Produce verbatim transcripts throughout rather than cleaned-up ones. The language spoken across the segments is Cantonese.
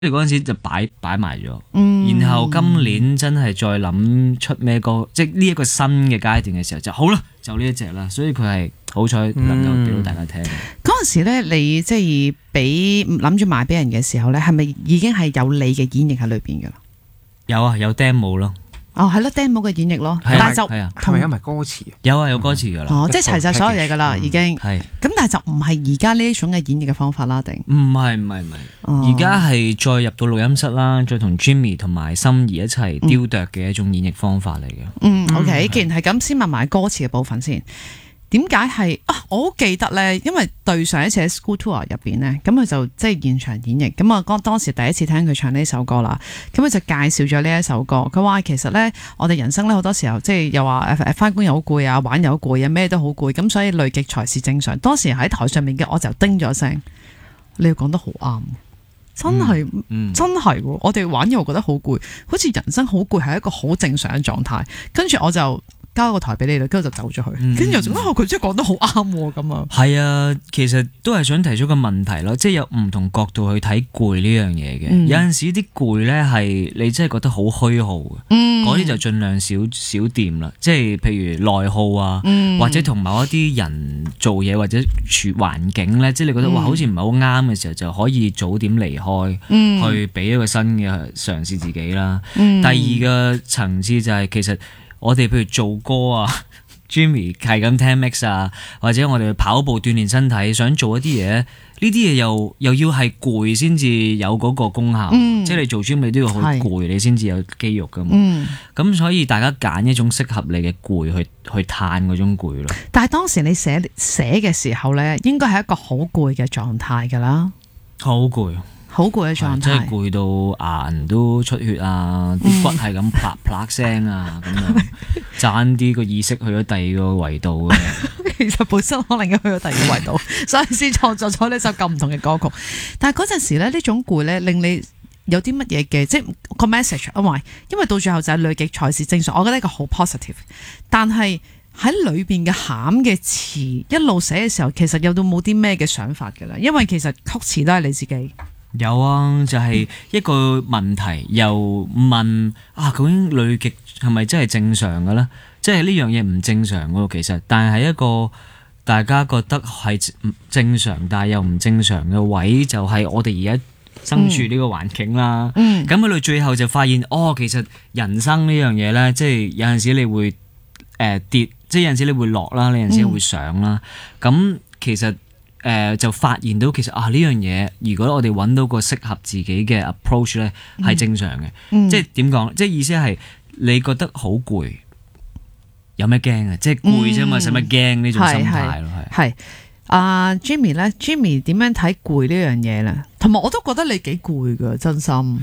即係嗰陣時就擺擺埋咗，嗯、然後今年真係再諗出咩歌，即係呢一個新嘅階段嘅時候就好啦，就呢一隻啦，所以佢係好彩能夠俾到大家聽。 嗰陣、嗯、時咧，你即係俾諗住賣俾人嘅時候咧，係咪已經係有你嘅演繹喺裏邊噶啦？ 有啊，有 demo 咯。 哦，係咯 demo 嘅演繹咯， 係但係就係啊， 係咪有埋歌詞？ 有啊，有歌詞噶啦。 哦，即係齊晒所有嘢噶啦，已經。 係。 咁但係就唔係而家呢一種嘅演繹嘅方法啦，定？ 唔係唔係唔係，而家係再入到錄音室啦，再同 Jimmy 同埋心儀一齊雕琢嘅一種演繹方法嚟嘅。 嗯 ，OK，既然係咁，先問埋歌詞嘅部分先。點解係啊？我好記得咧，因為對上一次喺 School Tour 入邊咧，咁佢就即係現場演繹。咁啊，當當時第一次聽佢唱呢首歌啦，咁佢就介紹咗呢一首歌。佢話其實咧，我哋人生咧好多時候即係又話誒翻工又好攰啊，玩又好攰啊，咩都好攰。咁所以累極才是正常。當時喺台上面嘅我就叮咗聲，你要講得好啱，真係、嗯嗯、真係，我哋玩又覺得好攰，好似人生好攰係一個好正常嘅狀態。跟住我就交個台俾你啦，跟住就走咗去。跟住又覺得佢真係講得好啱咁啊！ 係啊，其實都係想提出個問題咯，即係有唔同角度去睇攰呢樣嘢嘅。嗯、有陣時啲攰咧係你真係覺得好虛耗嘅，嗰啲、嗯、就盡量少少掂啦。即係譬如內耗啊，嗯、或者同某一啲人做嘢或者處環境咧，即係你覺得話、嗯、好似唔係好啱嘅時候，就可以早點離開，嗯、去俾一個新嘅嘗試自己啦。嗯、第二個層次就係、是、其實。我哋譬如做歌啊 ，Jimmy 係咁聽 mix 啊，或者我哋跑步鍛鍊身體，想做一啲嘢，呢啲嘢又又要係攰先至有嗰個功效，嗯、即係你做 gym 你都要好攰，是你先至有肌肉噶嘛。咁、嗯、所以大家揀一種適合你嘅攰去去嘆嗰種攰咯。 但係當時你寫寫嘅時候咧，應該係一個好攰嘅狀態㗎啦。 好攰。 好攰嘅狀態， 即係攰到眼都出血啊！啲、嗯、骨係咁啪啪聲啊，咁樣爭啲個意識去咗第二個維度嘅。 其實本身可能已經去咗第二個維度，所以先創作咗呢首咁唔同嘅歌曲。但係嗰陣時咧，呢種攰咧令你有啲乜嘢嘅，即係個 message 啊嘛。因為到最後就係累極才是正常，我覺得一個好 positive。但係喺裏邊嘅餡嘅詞一路寫嘅時候，其實有到冇啲咩嘅想法㗎啦？因為其實曲詞都係你自己。 有啊，就係、是、一個問題，又問啊，究竟累極係咪真係正常嘅咧？即係呢樣嘢唔正常嘅，其實，但係一個大家覺得係正常，但係又唔正常嘅位，就係我哋而家身處呢個環境啦。咁佢哋最後就發現，哦，其實人生呢樣嘢咧，即係有陣時你會誒、呃、跌，即係有陣時你會落啦，有陣時會上啦。咁、嗯、其實。誒、呃、就發現到其實啊呢樣嘢，如果我哋揾到個適合自己嘅 approach 咧，係正常嘅。嗯、即係點講？即係意思係你覺得好攰，有咩驚啊？即係攰啫嘛，使乜驚呢種心態咯？係係啊 Jimmy 咧 ，Jimmy 點樣睇攰呢樣嘢咧？同埋我都覺得你幾攰㗎，真心。誒、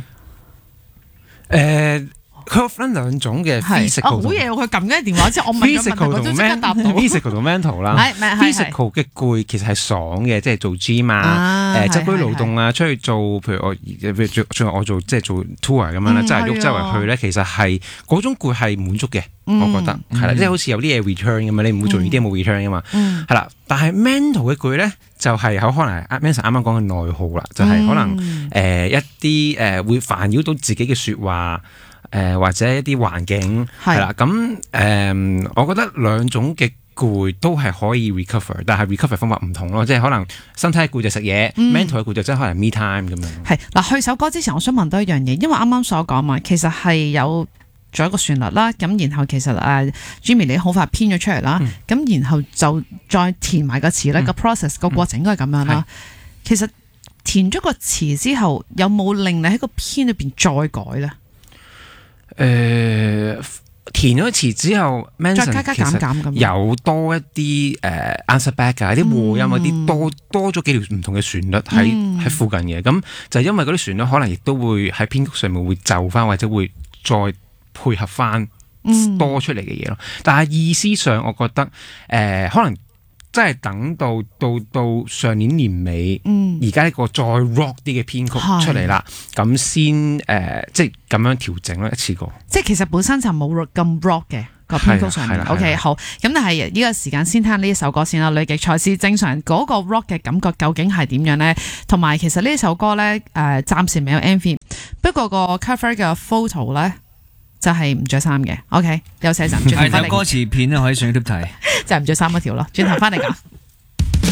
呃。佢分兩種嘅 physical， 好嘢！佢撳緊電話之後，我問咗問題，佢都即刻答到。 physical 同 mental 啦，physical 嘅攰其實係爽嘅，即係做 gym 啊，誒側居勞動啊，出去做，譬如我，譬如最後我做即係做 tour 咁樣啦，周圍喐周圍去咧，其實係嗰種攰係滿足嘅，我覺得係啦，即係好似有啲嘢 return 咁嘛，你唔會做呢啲冇 return 噶嘛，係啦。但係 mental 嘅攰咧，就係有可能 Manson 啱啱講嘅內耗啦，就係可能誒一啲誒會煩擾到自己嘅説話。誒、呃、或者一啲環境係啦，咁誒、呃，我覺得兩種嘅攰都係可以 recover，但係 recover 方法唔同咯，即係可能身體攰就食嘢、嗯、mental 嘅攰就真係可能 me time 咁樣。係嗱，去首歌之前，我想問多一樣嘢，因為啱啱所講嘛，其實係有咗一個旋律啦，咁然後其實誒、uh, Jimmy 你好快編咗出嚟啦，咁、嗯、然後就再填埋個詞咧，個 process 個過程應該係咁樣啦。嗯、其實填咗個詞之後，有冇令你喺個編裏邊再改咧？ 誒、呃、填咗詞之後 Manson 再加加減減咁， 有多一啲誒、uh, answer back 啊，啲和音嗰啲多多咗幾條唔同嘅旋律喺喺、嗯、附近嘅，咁就因為嗰啲旋律可能亦都會喺編曲上面會就翻，或者會再配合翻多出嚟嘅嘢咯。嗯、但係意思上，我覺得誒、呃、可能。真係等到到到上年年尾，而家呢個再 rock 啲嘅編曲出嚟啦，咁先誒，即係咁樣調整咯，一次過。 即係其實本身就冇咁 rock 嘅， 個編曲上面。OK 好，咁但係呢個時間先聽呢一首歌先啦。女極賽斯正常嗰個 rock 嘅感覺究竟係點樣呢？同埋其實呢首歌呢，誒、呃、暫時未有 M V， 不過個 cover 嘅 photo 呢，就係唔着衫嘅。OK，休息一陣，轉頭翻嚟。 係有歌詞片啊，可以上 YouTube 睇， 就係唔着衫嗰條咯。轉頭翻嚟講。